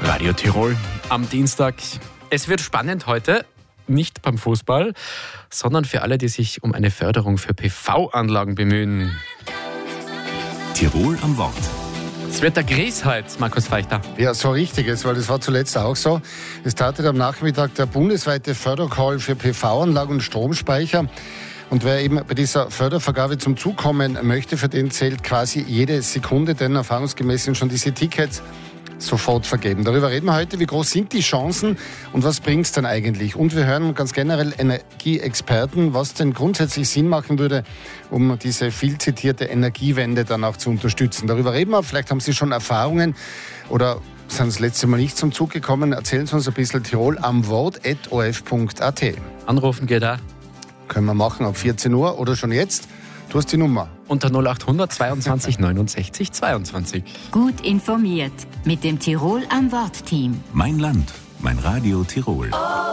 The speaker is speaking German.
Radio Tirol am Dienstag. Es wird spannend heute, nicht beim Fußball, sondern für alle, die sich um eine Förderung für PV-Anlagen bemühen. Tirol am Wort. Es wird der Grieß heute, Markus Feichter. Ja, so richtig ist, weil das war zuletzt auch so. Es startet am Nachmittag der bundesweite Fördercall für PV-Anlagen und Stromspeicher. Und wer eben bei dieser Fördervergabe zum Zug kommen möchte, für den zählt quasi jede Sekunde, denn erfahrungsgemäß sind schon diese Tickets sofort vergeben. Darüber reden wir heute, wie groß sind die Chancen und was bringt es dann eigentlich? Und wir hören ganz generell Energieexperten, was denn grundsätzlich Sinn machen würde, um diese viel zitierte Energiewende dann auch zu unterstützen. Darüber reden wir, vielleicht haben Sie schon Erfahrungen oder sind das letzte Mal nicht zum Zug gekommen. Erzählen Sie uns ein bisschen. Tirol am Wort@orf.at. Anrufen geht auch. Können wir machen ab 14 Uhr oder schon jetzt. Du hast die Nummer. Unter 0800 22 69 22. Gut informiert mit dem Tirol am Wort-Team. Mein Land, mein Radio Tirol.